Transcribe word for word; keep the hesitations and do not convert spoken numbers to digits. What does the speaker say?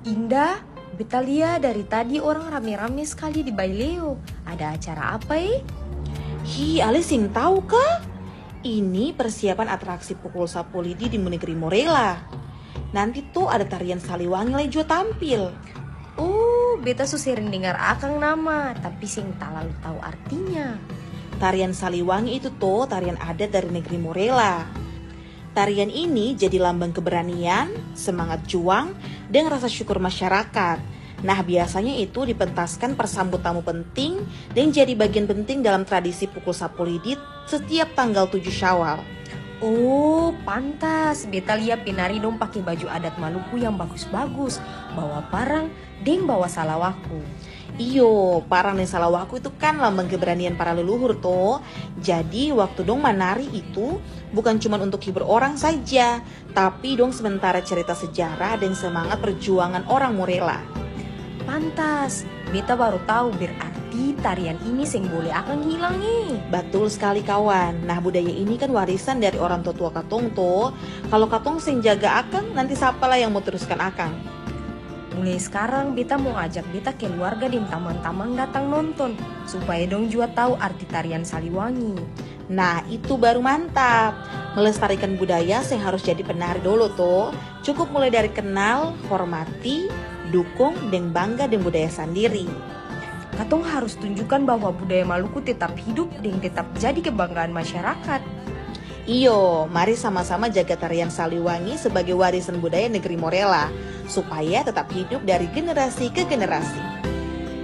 Indah, Betalia dari tadi orang rame-rame sekali di Baileo. Ada acara apa eh? Hi, Ale sing tahu kah? Ini persiapan atraksi pukul sapu lidi di negeri Morella. Nanti tuh ada tarian Saliwangi lagi juga tampil. Oh, beta su sering dengar akang nama, tapi sing tak lalu tahu artinya. Tarian Saliwangi itu tuh tarian adat dari negeri Morella. Tarian ini jadi lambang keberanian, semangat juang, dan rasa syukur masyarakat. Nah, biasanya itu dipentaskan persambut tamu penting dan jadi bagian penting dalam tradisi pukul sapu lidi setiap tanggal tujuh Syawal. Oh, pantas. Betalia penari dong pakai baju adat Maluku yang bagus-bagus, bawa parang, deng bawa salawaku. Iyo, parang dan salawaku itu kan lambang keberanian para leluhur toh. Jadi waktu dong menari itu bukan cuma untuk hibur orang saja, tapi dong sementara cerita sejarah dan semangat perjuangan orang Morella. Pantas, beta baru tahu berarti tarian ini sing boleh akan hilangi. Betul sekali kawan. Nah, budaya ini kan warisan dari orang tua-tua katong toh. Kalau katong sing jaga akang, nanti siapalah yang mau teruskan akang. Mulai sekarang beta mau ajak beta keluarga dan teman-teman datang nonton supaya dong juga tahu arti tarian Saliwangi. Nah, itu baru mantap. Melestarikan budaya yang harus jadi penari dulu tuh. Cukup mulai dari kenal, hormati, dukung, dan bangga dengan budaya sendiri. Katong harus tunjukkan bahwa budaya Maluku tetap hidup dan tetap jadi kebanggaan masyarakat. Iyo, mari sama-sama jaga tarian Saliwangi sebagai warisan budaya negeri Morella supaya tetap hidup dari generasi ke generasi.